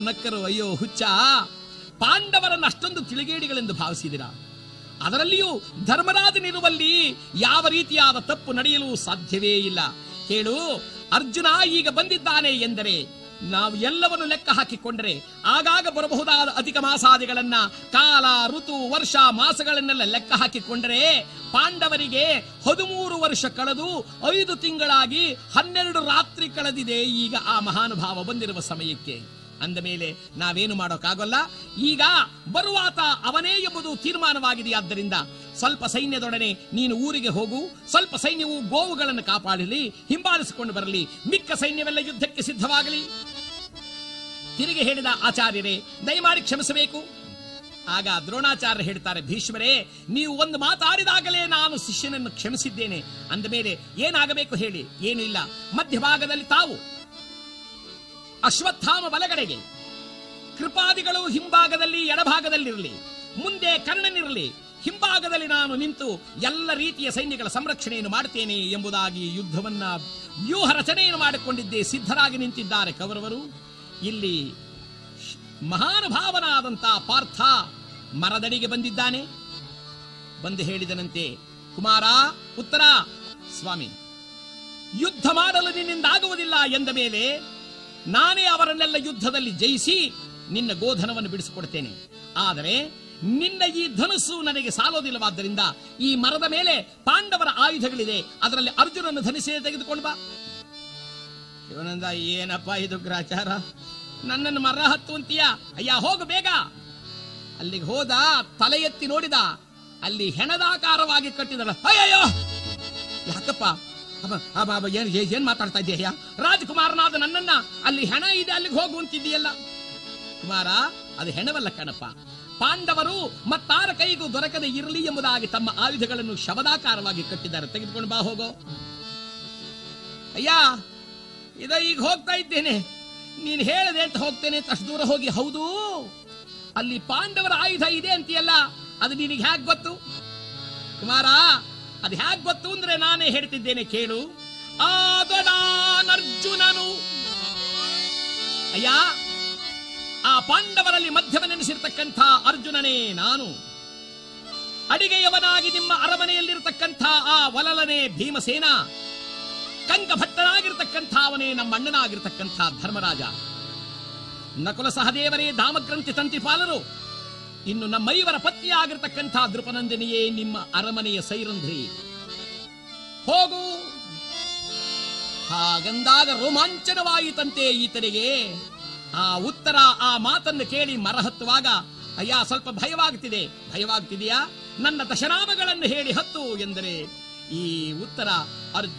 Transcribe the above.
ನಕ್ಕರು, ಅಯ್ಯೋ ಹುಚ್ಚ, ಪಾಂಡವರನ್ನು ಅಷ್ಟೊಂದು ತಿಳಿಗೇಡಿಗಳೆಂದು ಭಾವಿಸಿದಿರಾ? ಅದರಲ್ಲಿಯೂ ಧರ್ಮರಾಜನಿರುವಲ್ಲಿ ಯಾವ ರೀತಿಯಾದ ತಪ್ಪು ನಡೆಯಲು ಸಾಧ್ಯವೇ ಇಲ್ಲ. ಕೇಳು, ಅರ್ಜುನ ಈಗ ಬಂದಿದ್ದಾನೆ ಎಂದರೆ ನಾವು ಎಲ್ಲವನ್ನು ಲೆಕ್ಕ ಹಾಕಿಕೊಂಡರೆ ಆಗಾಗ ಬರಬಹುದಾದ ಅಧಿಕ ಮಾಸಾದಿಗಳನ್ನ, ಕಾಲ, ಋತು, ವರ್ಷ, ಮಾಸಗಳನ್ನೆಲ್ಲ ಲೆಕ್ಕ ಹಾಕಿಕೊಂಡರೆ ಪಾಂಡವರಿಗೆ 13 ವರ್ಷ ಕಳೆದು 5 ತಿಂಗಳಾಗಿ 12 ರಾತ್ರಿ ಕಳೆದಿದೆ ಈಗ ಆ ಮಹಾನುಭಾವ ಬಂದಿರುವ ಸಮಯಕ್ಕೆ. ಅಂದ ಮೇಲೆ ನಾವೇನು ಮಾಡೋಕ್ಕಾಗಲ್ಲ. ಈಗ ಬರುವಾತ ಅವನೇ ಎಂಬುದು ತೀರ್ಮಾನವಾಗಿದೆಯಾದ್ದರಿಂದ ಸ್ವಲ್ಪ ಸೈನ್ಯದೊಡನೆ ನೀನು ಊರಿಗೆ ಹೋಗು. ಸ್ವಲ್ಪ ಸೈನ್ಯವು ಗೋವುಗಳನ್ನು ಕಾಪಾಡಲಿ, ಹಿಂಬಾಲಿಸಿಕೊಂಡು ಬರಲಿ. ಮಿಕ್ಕ ಸೈನ್ಯವೆಲ್ಲ ಯುದ್ಧಕ್ಕೆ ಸಿದ್ಧವಾಗಲಿ. ತಿರುಗಿ ಹೇಳಿದ ಆಚಾರ್ಯರೇ, ದಯಮಾಡಿ ಕ್ಷಮಿಸಬೇಕು. ಆಗ ದ್ರೋಣಾಚಾರ್ಯ ಹೇಳ್ತಾರೆ, ಭೀಷ್ಮರೇ, ನೀವು ಒಂದು ಮಾತಾಡಿದಾಗಲೇ ನಾನು ಶಿಷ್ಯನನ್ನು ಕ್ಷಮಿಸಿದ್ದೇನೆ. ಅಂದ ಮೇಲೆ ಏನಾಗಬೇಕು ಹೇಳಿ? ಏನೂ ಇಲ್ಲ. ಮಧ್ಯಭಾಗದಲ್ಲಿ ತಾವು, ಅಶ್ವತ್ಥಾಮ ಬಲಗಡೆಗೆ, ಕೃಪಾದಿಗಳು ಹಿಂಭಾಗದಲ್ಲಿ ಎಡಭಾಗದಲ್ಲಿರಲಿ, ಮುಂದೆ ಕರ್ಣನಿರಲಿ, ಹಿಂಭಾಗದಲ್ಲಿ ನಾನು ನಿಂತು ಎಲ್ಲ ರೀತಿಯ ಸೈನ್ಯಗಳ ಸಂರಕ್ಷಣೆಯನ್ನು ಮಾಡುತ್ತೇನೆ ಎಂಬುದಾಗಿ ಯುದ್ಧವನ್ನ ವ್ಯೂಹ ರಚನೆಯನ್ನು ಮಾಡಿಕೊಂಡಿದ್ದೇ ಸಿದ್ಧರಾಗಿ ನಿಂತಿದ್ದಾರೆ ಕೌರವರು. ಇಲ್ಲಿ ಮಹಾನುಭಾವನಾದಂತ ಪಾರ್ಥ ಮರದಡಿಗೆ ಬಂದಿದ್ದಾನೆ. ಬಂದು ಹೇಳಿದನಂತೆ, ಕುಮಾರ, ಉತ್ತರ, ಸ್ವಾಮಿ, ಯುದ್ಧ ಮಾಡಲು ನಿನ್ನಿಂದ ಆಗುವುದಿಲ್ಲ ಎಂದ ಮೇಲೆ ನಾನೇ ಅವರನ್ನೆಲ್ಲ ಯುದ್ಧದಲ್ಲಿ ಜಯಿಸಿ ನಿನ್ನ ಗೋಧನವನ್ನು ಬಿಡಿಸಿಕೊಡ್ತೇನೆ. ಆದರೆ ನಿನ್ನ ಈ ಧನುಸ್ಸು ನನಗೆ ಸಾಲೋದಿಲ್ಲವಾದ್ದರಿಂದ ಈ ಮರದ ಮೇಲೆ ಪಾಂಡವರ ಆಯುಧಗಳಿದೆ, ಅದರಲ್ಲಿ ಅರ್ಜುನನ ಧನುಸ್ಸೇ ತೆಗೆದುಕೊಂಡು ಬಾ. ಶಿವನಂದ, ಏನಪ್ಪ ಇದು ಗ್ರಾಚಾರ? ನನ್ನನ್ನು ಮರ ಹತ್ತುವಂತೀಯ? ಅಯ್ಯ, ಹೋಗು ಬೇಗ. ಅಲ್ಲಿಗೆ ಹೋದ, ತಲೆ ಎತ್ತಿ ನೋಡಿದ, ಅಲ್ಲಿ ಹೆಣದಾಕಾರವಾಗಿ ಕಟ್ಟಿದಳ. ಅಯ್ಯಯ್ಯೋ, ಯಾಕಪ್ಪ ಏನ್ ಮಾತಾಡ್ತಾ ಇದ್ದೀಯ? ರಾಜಕುಮಾರನಾದ ನನ್ನನ್ನ ಅಲ್ಲಿ ಹೆಣ ಇದೆ, ಅಲ್ಲಿಗೆ ಹೋಗುವಂತಿದೆಯಲ್ಲ. ಕುಮಾರ, ಅದು ಹೆಣವಲ್ಲ ಕಣಪ್ಪ. ಪಾಂಡವರು ಮತ್ತಾರ ಕೈಗೂ ದೊರಕದೆ ಇರಲಿ ಎಂಬುದಾಗಿ ತಮ್ಮ ಆಯುಧಗಳನ್ನು ಶವದಾಕಾರವಾಗಿ ಕಟ್ಟಿದ್ದಾರೆ. ತೆಗೆದುಕೊಂಡು ಬಾ, ಹೋಗೋ. ಅಯ್ಯ, ಇದ ಈಗ ಹೋಗ್ತಾ ಇದ್ದೇನೆ, ನೀನು ಹೇಳದೆ ಅಂತ ಹೋಗ್ತೇನೆ ಅಂತ ಅಷ್ಟು ದೂರ ಹೋಗಿ, ಹೌದು ಅಲ್ಲಿ ಪಾಂಡವರ ಆಯುಧ ಇದೆ ಅಂತೀಯಲ್ಲ, ಅದು ನಿನಗೆ ಹೇಗೆ ಗೊತ್ತು? ಕುಮಾರ, ಅದು ಹೇಗೆ ಗೊತ್ತು ಅಂದ್ರೆ ನಾನೇ ಹೇಳ್ತಿದ್ದೇನೆ, ಕೇಳು. ಆದನಾನರ್ಜುನನು, ಅಯ್ಯ, ಆ ಪಾಂಡವರಲ್ಲಿ ಮಧ್ಯಮನೆನಿಸಿರ್ತಕ್ಕಂಥ ಅರ್ಜುನನೇ ನಾನು. ಅಡಿಗೆಯವನಾಗಿ ನಿಮ್ಮ ಅರಮನೆಯಲ್ಲಿರತಕ್ಕಂಥ ಆ ವಲಲನೇ ಭೀಮಸೇನ. ಕಂಕಭಟ್ಟನಾಗಿರ್ತಕ್ಕಂಥ ಅವನೇ ನಮ್ಮ ಅಣ್ಣನಾಗಿರ್ತಕ್ಕಂಥ ಧರ್ಮರಾಜ. ನಕುಲ ಸಹದೇವರೇ ಧಾಮಗ್ರಂಥಿ ತಂತಿಪಾಲರು. ಇನ್ನು ನಮ್ಮೈವರ ಪತ್ನಿಯಾಗಿರ್ತಕ್ಕಂಥ ದೃಪನಂದಿನಿಯೇ ನಿಮ್ಮ ಅರಮನೆಯ ಸೈರಂಧ್ರಿ. ಹೋಗು. ಹಾಗಂದಾಗ ರೋಮಾಂಚನವಾಯಿತಂತೆ ಈತನಿಗೆ. ಆ ಉತ್ತರ, ಆ ಮಾತನ್ನು ಕೇಳಿ ಮರ ಹತ್ತುವಾಗ, ಅಯ್ಯ, ಸ್ವಲ್ಪ ಭಯವಾಗ್ತಿದೆಯಾ? ನನ್ನ ದಶನಾಮಗಳನ್ನು ಹೇಳಿ ಹತ್ತು ಎಂದರೆ ಈ ಉತ್ತರ ಅರ್ಜುನ